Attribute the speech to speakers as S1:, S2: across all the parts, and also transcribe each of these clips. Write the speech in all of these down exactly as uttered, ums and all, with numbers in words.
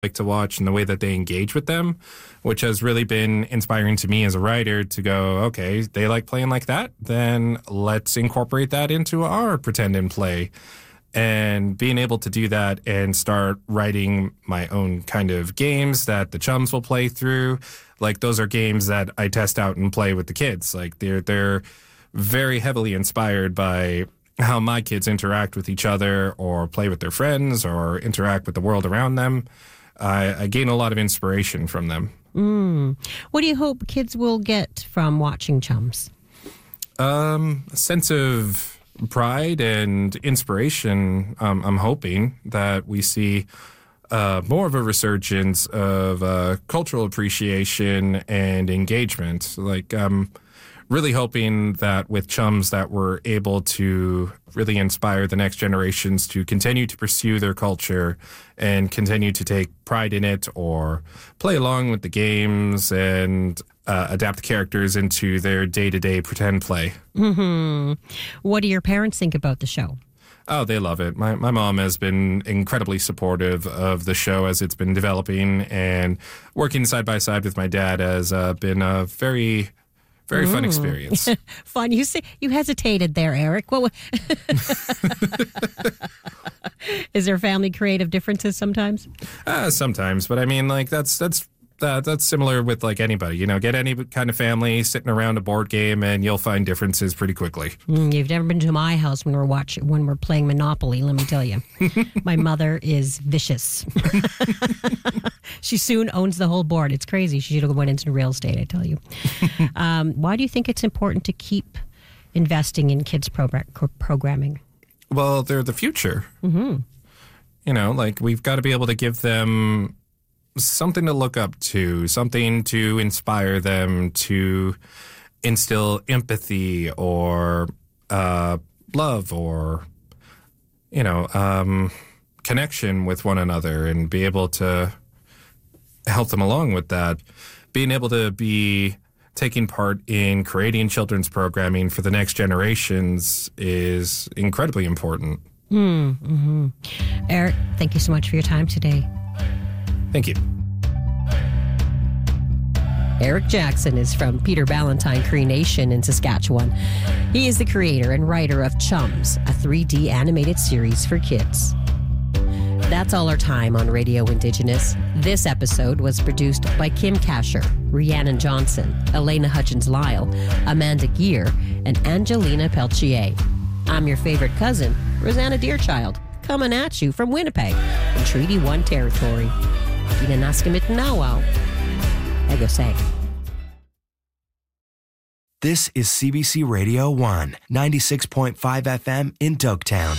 S1: like to watch and the way that they engage with them, which has really been inspiring to me as a writer to go, okay, they like playing like that, then let's incorporate that into our pretend and play. And being able to do that and start writing my own kind of games that the chums will play through, like those are games that I test out and play with the kids. Like they're they're very heavily inspired by how my kids interact with each other or play with their friends or interact with the world around them. I, I gain a lot of inspiration from them.
S2: Mm. What do you hope kids will get from watching Chums?
S1: Um, a sense of pride and inspiration. Um, I'm hoping that we see uh, more of a resurgence of uh, cultural appreciation and engagement. Like, um, really hoping that with Chums that we're able to really inspire the next generations to continue to pursue their culture and continue to take pride in it or play along with the games and uh, adapt characters into their day-to-day pretend play.
S2: Mm-hmm. What do your parents think about the show?
S1: Oh, they love it. My my mom has been incredibly supportive of the show as it's been developing, and working side by side with my dad has uh, been a very... Very fun experience.
S2: Fun. You say you hesitated there, Eric. What? Is there family creative differences sometimes?
S1: Uh, sometimes, but I mean, like that's that's uh, that's similar with like anybody. You know, get any kind of family sitting around a board game, and you'll find differences pretty quickly.
S2: Mm, you've never been to my house when we're watching when we're playing Monopoly. Let me tell you, my mother is vicious. She soon owns the whole board. It's crazy. She should have went into real estate, I tell you. um, why do you think it's important to keep investing in kids' progr- programming?
S1: Well, they're the future.
S2: Mm-hmm.
S1: You know, like we've got to be able to give them something to look up to, something to inspire them, to instill empathy or uh, love or, you know, um, connection with one another and be able to help them along with that. Being able to be taking part in creating children's programming for the next generations is incredibly important.
S2: Mm-hmm. Eric, thank you so much for your time today.
S1: Thank you.
S2: Eric Jackson is from Peter Ballantyne Cree Nation in Saskatchewan. He is the creator and writer of Chums, a three D animated series for kids. That's all our time on Radio Indigenous. This episode was produced by Kim Kasher, Rhiannon Johnson, Elena Hutchins-Lyle, Amanda Gear, and Angelina Pelchier. I'm your favorite cousin, Rosanna Deerchild, coming at you from Winnipeg in Treaty one territory. Inanaskamitanawao. Ego say.
S3: This is C B C Radio one, ninety-six point five F M in Dogtown.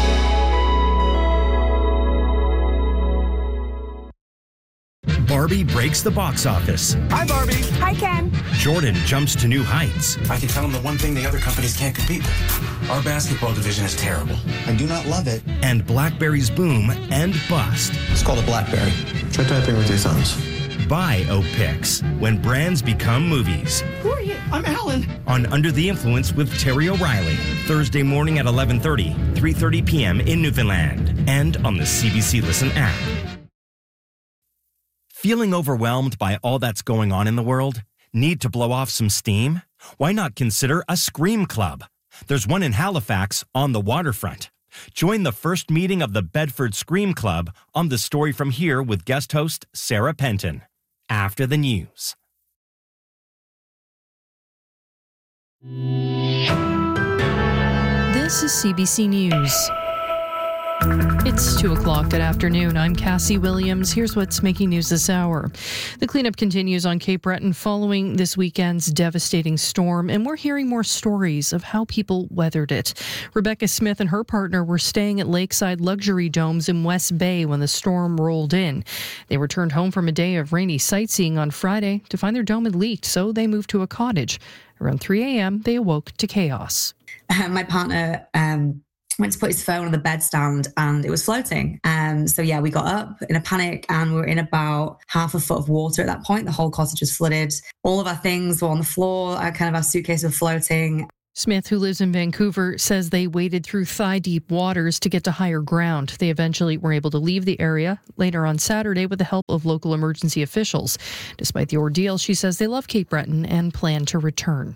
S4: Barbie breaks the box office.
S5: Hi, Barbie.
S6: Hi, Ken.
S4: Jordan jumps to new heights.
S5: I can tell them the one thing the other companies can't compete with. Our basketball division is terrible.
S7: I do not love it.
S4: And BlackBerry's boom and bust.
S7: It's called a BlackBerry. Try typing with your thumbs.
S4: Biopics, when brands become movies.
S8: Who are you? I'm Alan.
S4: On Under the Influence with Terry O'Reilly. Thursday morning at eleven thirty, three thirty p.m. in Newfoundland. And on the C B C Listen app. Feeling overwhelmed by all that's going on in the world? Need to blow off some steam? Why not consider a Scream Club? There's one in Halifax on the waterfront. Join the first meeting of the Bedford Scream Club on The Story From Here with guest host Sarah Penton. After the news.
S9: This is C B C News. It's two o'clock. Good afternoon. I'm Cassie Williams. Here's what's making news this hour. The cleanup continues on Cape Breton following this weekend's devastating storm, and we're hearing more stories of how people weathered it. Rebecca Smith and her partner were staying at Lakeside Luxury Domes in West Bay when the storm rolled in. They returned home from a day of rainy sightseeing on Friday to find their dome had leaked, so they moved to a cottage. Around three a.m., they awoke to chaos.
S10: Uh, my partner um, went to put his phone on the bedstand and it was floating. Um, so yeah, we got up in a panic and we were in about half a foot of water at that point. The whole cottage was flooded. All of our things were on the floor. Our, kind of our suitcase were floating.
S9: Smith, who lives in Vancouver, says they waded through thigh-deep waters to get to higher ground. They eventually were able to leave the area later on Saturday with the help of local emergency officials. Despite the ordeal, she says they love Cape Breton and plan to return.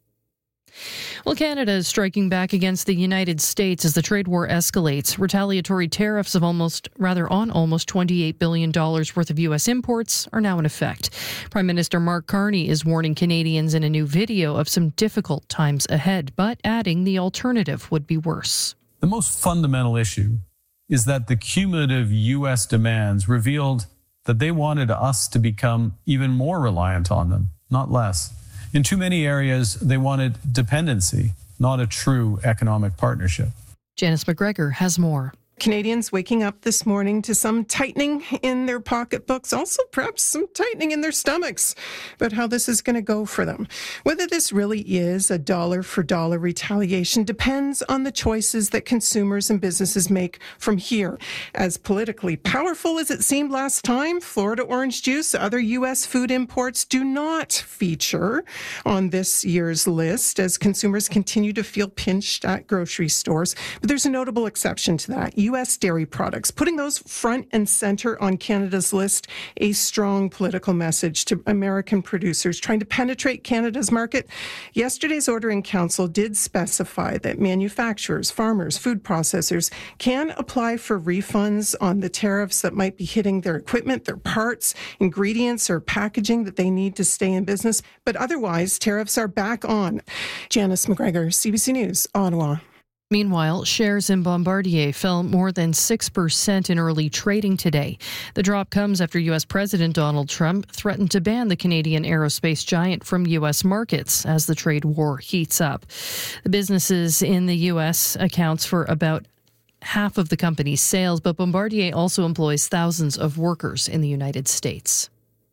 S9: Well, Canada is striking back against the United States as the trade war escalates. Retaliatory tariffs of almost, rather on almost twenty-eight billion dollars worth of U S imports are now in effect. Prime Minister Mark Carney is warning Canadians in a new video of some difficult times ahead, but adding the alternative would be worse.
S6: The most fundamental issue is that the cumulative U S demands revealed that they wanted us to become even more reliant on them, not less. In too many areas, they wanted dependency, not a true economic partnership.
S9: Janice McGregor has more.
S8: Canadians waking up this morning to some tightening in their pocketbooks, also perhaps some tightening in their stomachs, but how this is going to go for them. Whether this really is a dollar for dollar retaliation depends on the choices that consumers and businesses make from here. As politically powerful as it seemed last time, Florida orange juice, other U S food imports do not feature on this year's list as consumers continue to feel pinched at grocery stores. But there's a notable exception to that. U S dairy products, putting those front and center on Canada's list, a strong political message to American producers trying to penetrate Canada's market. Yesterday's order in council did specify that manufacturers, farmers, food processors can apply for refunds on the tariffs that might be hitting their equipment, their parts, ingredients, or packaging that they need to stay in business. But otherwise, tariffs are back on. Janice McGregor, C B C News, Ottawa.
S9: Meanwhile, shares in Bombardier fell more than six percent in early trading today. The drop comes after U S President Donald Trump threatened to ban the Canadian aerospace giant from U S markets as the trade war heats up. The businesses in the U S accounts for about half of the company's sales, but Bombardier also employs thousands of workers in the United States.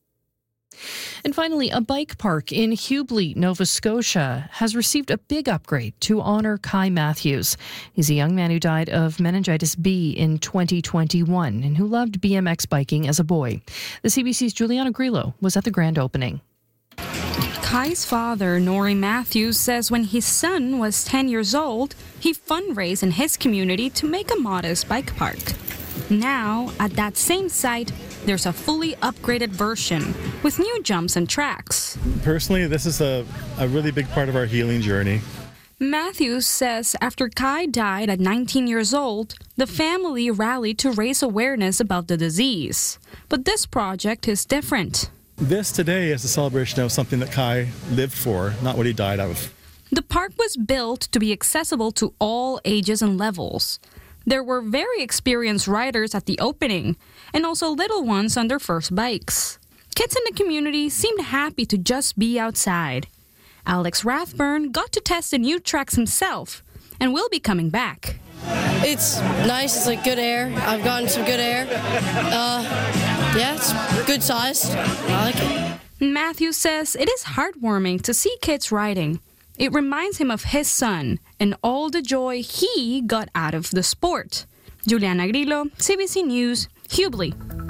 S9: And finally, a bike park in Hubli, Nova Scotia, has received a big upgrade to honor Kai Matthews. He's a young man who died of meningitis B in twenty twenty-one and who loved B M X biking as a boy. The C B C's Juliana Grillo was at the grand opening.
S11: Kai's father, Nori Matthews, says when his son was ten years old, he fundraised in his community to make a modest bike park. Now, at that same site, there's a fully upgraded version with new jumps and tracks.
S12: Personally, this is a, a really big part of our healing journey.
S11: Matthews says after Kai died at nineteen years old, the family rallied to raise awareness about the disease. But this project is different.
S12: This today is a celebration of something that Kai lived for, not what he died of.
S11: The park was built to be accessible to all ages and levels. There were very experienced riders at the opening, and also little ones on their first bikes. Kids in the community seemed happy to just be outside. Alex Rathburn got to test the new tracks himself, and will be coming back.
S13: It's nice, it's like good air. I've gotten some good air. Uh, yeah, it's good sized. I like it.
S11: Matthew says it is heartwarming to see kids riding. It reminds him of his son and all the joy he got out of the sport. Juliana Grillo, C B C News, Hubli.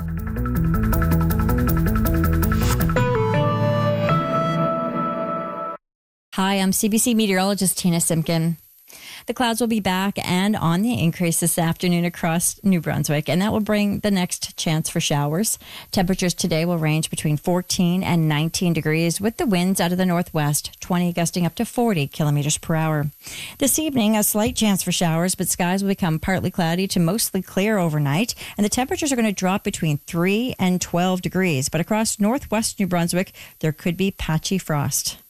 S14: Hi, I'm C B C meteorologist Tina Simpkin. The clouds will be back and on the increase this afternoon across New Brunswick, and that will bring the next chance for showers. Temperatures today will range between fourteen and nineteen degrees with the winds out of the northwest, twenty gusting up to forty kilometers per hour. This evening, a slight chance for showers, but skies will become partly cloudy to mostly clear overnight, and the temperatures are going to drop between three and twelve degrees. But across northwest New Brunswick, there could be patchy frost.